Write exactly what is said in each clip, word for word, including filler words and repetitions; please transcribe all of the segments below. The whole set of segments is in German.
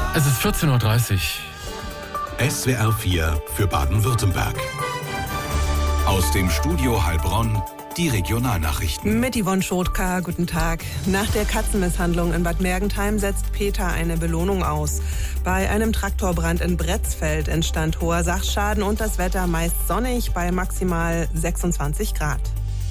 Es ist vierzehn Uhr dreißig. S W R vier für Baden-Württemberg. Aus dem Studio Heilbronn die Regionalnachrichten. Mit Yvonne Schotka, guten Tag. Nach der Katzenmisshandlung in Bad Mergentheim setzt Peter eine Belohnung aus. Bei einem Traktorbrand in Bretzfeld entstand hoher Sachschaden und das Wetter meist sonnig bei maximal sechsundzwanzig Grad.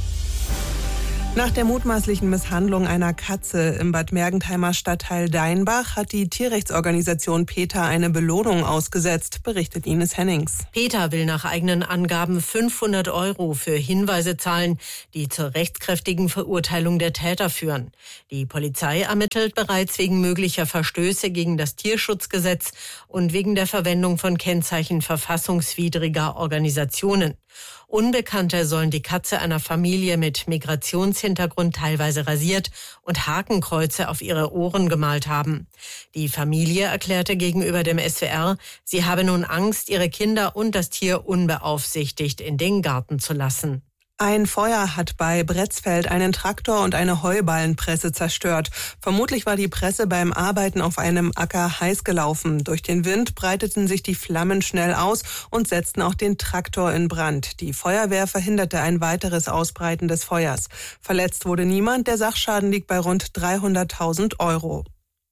Nach der mutmaßlichen Misshandlung einer Katze im Bad Mergentheimer Stadtteil Deinbach hat die Tierrechtsorganisation PETA eine Belohnung ausgesetzt, berichtet Ines Hennings. PETA will nach eigenen Angaben fünfhundert Euro für Hinweise zahlen, die zur rechtskräftigen Verurteilung der Täter führen. Die Polizei ermittelt bereits wegen möglicher Verstöße gegen das Tierschutzgesetz und wegen der Verwendung von Kennzeichen verfassungswidriger Organisationen. Unbekannte sollen die Katze einer Familie mit Migrationshintergrund teilweise rasiert und Hakenkreuze auf ihre Ohren gemalt haben. Die Familie erklärte gegenüber dem S W R, sie habe nun Angst, ihre Kinder und das Tier unbeaufsichtigt in den Garten zu lassen. Ein Feuer hat bei Bretzfeld einen Traktor und eine Heuballenpresse zerstört. Vermutlich war die Presse beim Arbeiten auf einem Acker heiß gelaufen. Durch den Wind breiteten sich die Flammen schnell aus und setzten auch den Traktor in Brand. Die Feuerwehr verhinderte ein weiteres Ausbreiten des Feuers. Verletzt wurde niemand. Der Sachschaden liegt bei rund dreihunderttausend Euro.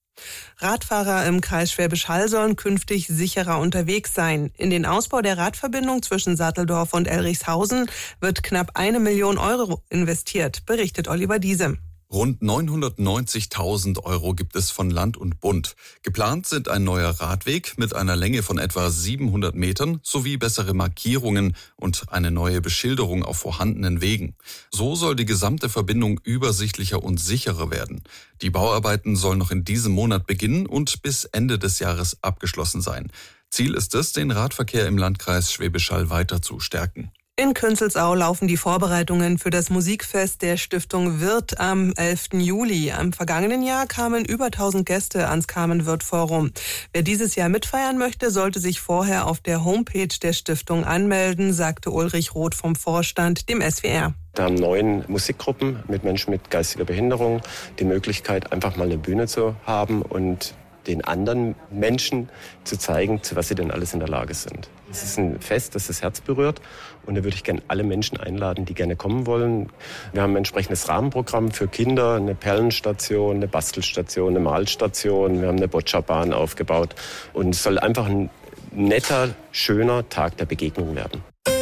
Radfahrer im Kreis Schwäbisch Hall sollen künftig sicherer unterwegs sein. In den Ausbau der Radverbindung zwischen Satteldorf und Elrichshausen wird knapp eine Million Euro investiert, berichtet Oliver Diesem. Rund neunhundertneunzigtausend Euro gibt es von Land und Bund. Geplant sind ein neuer Radweg mit einer Länge von etwa siebenhundert Metern sowie bessere Markierungen und eine neue Beschilderung auf vorhandenen Wegen. So soll die gesamte Verbindung übersichtlicher und sicherer werden. Die Bauarbeiten sollen noch in diesem Monat beginnen und bis Ende des Jahres abgeschlossen sein. Ziel ist es, den Radverkehr im Landkreis Schwäbisch Hall weiter zu stärken. In Künzelsau laufen die Vorbereitungen für das Musikfest der Stiftung Wirth am elften Juli. Am vergangenen Jahr kamen über tausend Gäste ans Carmen-Wirth-Forum. Wer dieses Jahr mitfeiern möchte, sollte sich vorher auf der Homepage der Stiftung anmelden, sagte Ulrich Roth vom Vorstand dem S W R. Da haben neun Musikgruppen mit Menschen mit geistiger Behinderung die Möglichkeit, einfach mal eine Bühne zu haben und den anderen Menschen zu zeigen, zu was sie denn alles in der Lage sind. Es ist ein Fest, das das Herz berührt und da würde ich gerne alle Menschen einladen, die gerne kommen wollen. Wir haben ein entsprechendes Rahmenprogramm für Kinder, eine Perlenstation, eine Bastelstation, eine Malstation. Wir haben eine Boccia-Bahn aufgebaut und es soll einfach ein netter, schöner Tag der Begegnung werden.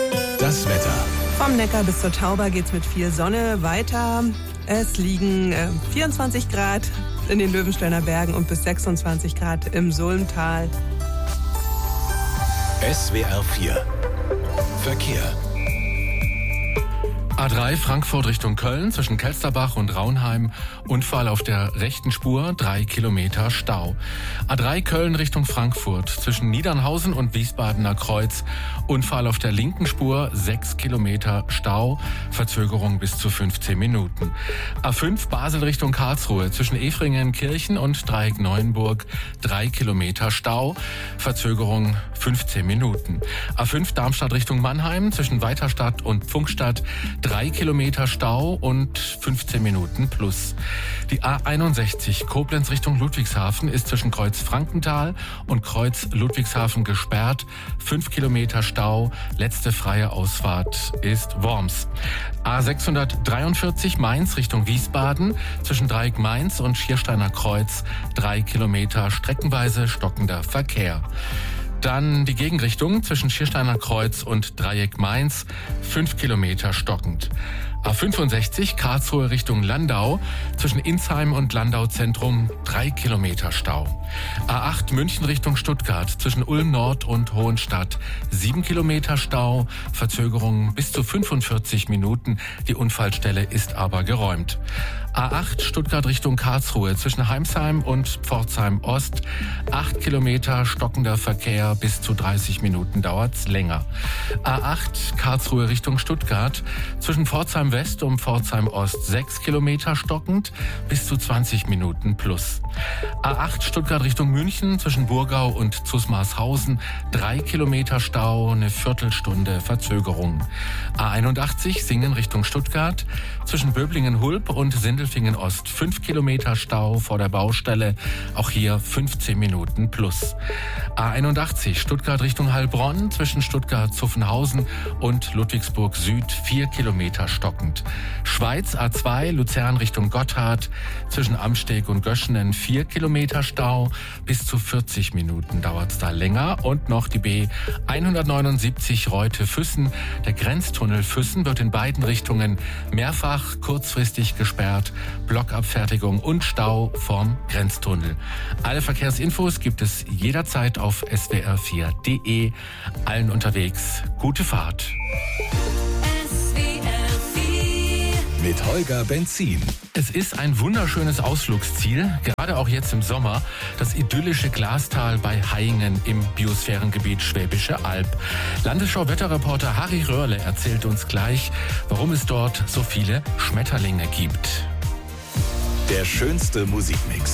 Das Wetter. Vom Neckar bis zur Tauber geht's mit viel Sonne weiter. Es liegen äh, vierundzwanzig Grad in den Löwensteiner Bergen und bis sechsundzwanzig Grad im Sulmtal. S W R vier Verkehr. A drei Frankfurt Richtung Köln zwischen Kelsterbach und Raunheim. Unfall auf der rechten Spur, drei Kilometer Stau. A drei Köln Richtung Frankfurt zwischen Niedernhausen und Wiesbadener Kreuz. Unfall auf der linken Spur, sechs Kilometer Stau. Verzögerung bis zu fünfzehn Minuten. A fünf Basel Richtung Karlsruhe zwischen Efringen-Kirchen und Dreieck Neuenburg. drei Kilometer Stau. Verzögerung fünfzehn Minuten. A fünf Darmstadt Richtung Mannheim zwischen Weiterstadt und Pfunkstadt. Drei Kilometer Stau und fünfzehn Minuten plus. Die A einundsechzig Koblenz Richtung Ludwigshafen ist zwischen Kreuz Frankenthal und Kreuz Ludwigshafen gesperrt. Fünf Kilometer Stau. Letzte freie Ausfahrt ist Worms. A sechshundertdreiundvierzig Mainz Richtung Wiesbaden zwischen Dreieck Mainz und Schiersteiner Kreuz. Drei Kilometer streckenweise stockender Verkehr. Dann die Gegenrichtung zwischen Schiersteiner Kreuz und Dreieck Mainz, fünf Kilometer stockend. A fünfundsechzig Karlsruhe Richtung Landau, zwischen Insheim und Landau Zentrum, drei Kilometer Stau. A acht München Richtung Stuttgart, zwischen Ulm Nord und Hohenstadt, sieben Kilometer Stau, Verzögerung bis zu fünfundvierzig Minuten. Die Unfallstelle ist aber geräumt. A acht Stuttgart Richtung Karlsruhe, zwischen Heimsheim und Pforzheim Ost, acht Kilometer stockender Verkehr, bis zu dreißig Minuten dauert's länger. A acht Karlsruhe Richtung Stuttgart, zwischen Pforzheim West um Pforzheim Ost sechs Kilometer stockend, bis zu zwanzig Minuten plus. A acht Stuttgart Richtung München zwischen Burgau und Zusmarshausen drei Kilometer Stau, eine Viertelstunde Verzögerung. A einundachtzig Singen Richtung Stuttgart zwischen Böblingen-Hulb und Sindelfingen Ost fünf Kilometer Stau vor der Baustelle, auch hier fünfzehn Minuten plus. A einundachtzig Stuttgart Richtung Heilbronn zwischen Stuttgart-Zuffenhausen und Ludwigsburg Süd vier Kilometer stockend. Schweiz A zwei Luzern Richtung Gotthard zwischen Amsteg und Göschenen vier Kilometer Stau, bis zu vierzig Minuten dauert es da länger. Und noch die B hundertneunundsiebzig Reute-Füssen. Der Grenztunnel Füssen wird in beiden Richtungen mehrfach kurzfristig gesperrt. Blockabfertigung und Stau vorm Grenztunnel. Alle Verkehrsinfos gibt es jederzeit auf S W R vier punkt de. Allen unterwegs gute Fahrt. Mit Holger Benzin. Es ist ein wunderschönes Ausflugsziel, gerade auch jetzt im Sommer, das idyllische Glastal bei Hayingen im Biosphärengebiet Schwäbische Alb. Landesschau-Wetterreporter Harry Röhrle erzählt uns gleich, warum es dort so viele Schmetterlinge gibt. Der schönste Musikmix.